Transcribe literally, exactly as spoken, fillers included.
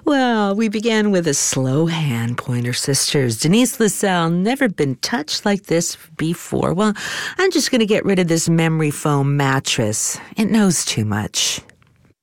Well, we began with a slow hand, Pointer Sisters. Denise LaSalle, never been touched like this before. Well, I'm just going to get rid of this memory foam mattress. It knows too much.